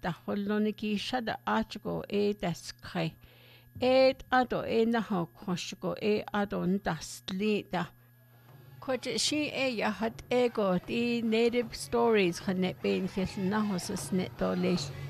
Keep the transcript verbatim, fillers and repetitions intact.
da holloniki shada article e deskre. Et ado e naho koshko e adon das lida. Could she e yahat ego the native stories connect being his nahos snit dolis.